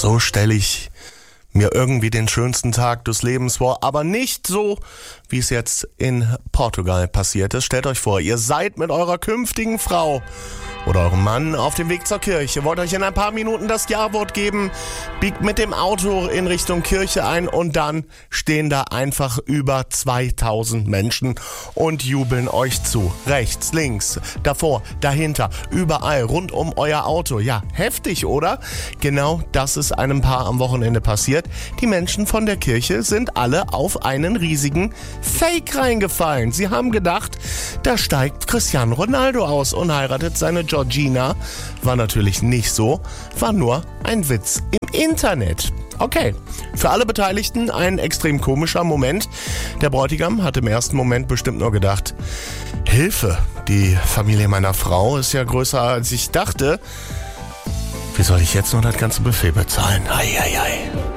so stelle ich mir irgendwie den schönsten Tag des Lebens vor, aber nicht so, wie es jetzt in Portugal passiert ist. Stellt euch vor, ihr seid mit eurer künftigen Frau oder eurem Mann auf dem Weg zur Kirche, wollt euch in ein paar Minuten das Ja-Wort geben, biegt mit dem Auto in Richtung Kirche ein und dann stehen da einfach über 2000 Menschen und jubeln euch zu. Rechts, links, davor, dahinter, überall, rund um euer Auto. Ja, heftig, oder? Genau das ist einem Paar am Wochenende passiert. Die Menschen von der Kirche sind alle auf einen riesigen Fake reingefallen. Sie haben gedacht, da steigt Cristiano Ronaldo aus und heiratet seine Georgina. War natürlich nicht so, war nur ein Witz im Internet. Okay, für alle Beteiligten ein extrem komischer Moment. Der Bräutigam hat im ersten Moment bestimmt nur gedacht, Hilfe, die Familie meiner Frau ist ja größer als ich dachte. Wie soll ich jetzt nur das ganze Buffet bezahlen? Ei, ei, ei.